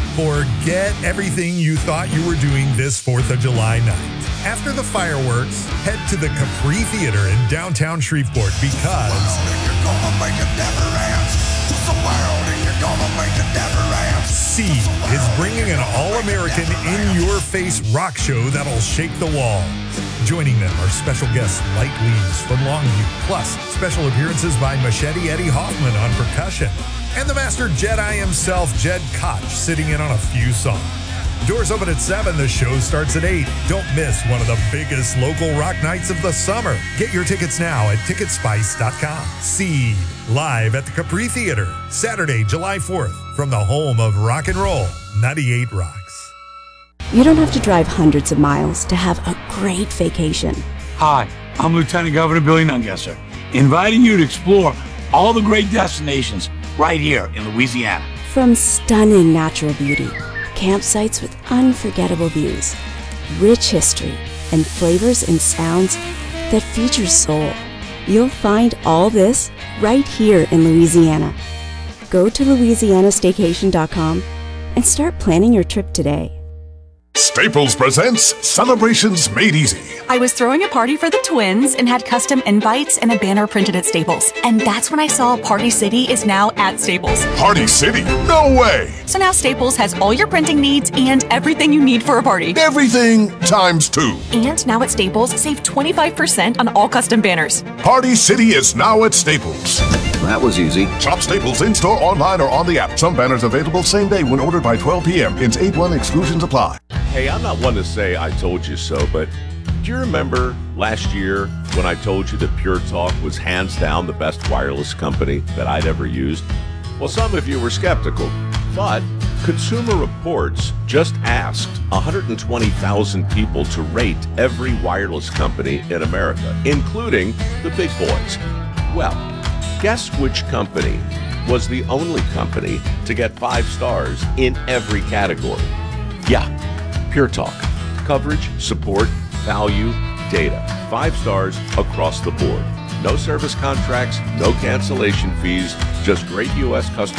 Forget everything you thought you were doing this 4th of July night. After the fireworks, head to the Capri Theater in downtown Shreveport because Seed is bringing an all-American, in-your-face rock show that'll shake the walls. Joining them are special guests Light Leaves from Longview, plus special appearances by Machete Eddie Hoffman on percussion, and the master Jedi himself, Jed Koch, sitting in on a few songs. Doors open at 7. The show starts at 8. Don't miss one of the biggest local rock nights of the summer. Get your tickets now at Ticketspice.com. Seed, live at the Capri Theater, Saturday, July 4th, from the home of rock and roll, 98 Rocks. You don't have to drive hundreds of miles to have a great vacation. Hi, I'm Lieutenant Governor Billy Nungesser, inviting you to explore all the great destinations right here in Louisiana. From stunning natural beauty, campsites with unforgettable views, rich history, and flavors and sounds that feature soul. You'll find all this right here in Louisiana. Go to louisianastaycation.com and start planning your trip today. Staples presents Celebrations Made Easy. I was throwing a party for the twins and had custom invites and a banner printed at Staples. And that's when I saw Party City is now at Staples. Party City? No way! So now Staples has all your printing needs and everything you need for a party. Everything times 2. And now at Staples, save 25% on all custom banners. Party City is now at Staples. That was easy. Shop Staples in-store, online, or on the app. Some banners available same day when ordered by 12 p.m. Pins 8-1 exclusions apply. Hey, I'm not one to say I told you so, but do you remember last year when I told you that Pure Talk was hands down the best wireless company that I'd ever used? Well, some of you were skeptical, but Consumer Reports just asked 120,000 people to rate every wireless company in America, including the big boys. Well, guess which company was the only company to get 5 stars in every category? Yeah, Pure Talk. Coverage, support, value, data. 5 stars across the board. No service contracts, no cancellation fees, just great U.S. customer